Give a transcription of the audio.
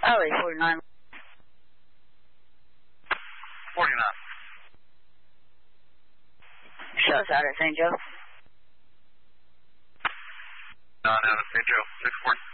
LA 49. 49. Shows out at St. Joe. Out at St. Joe, 6-4.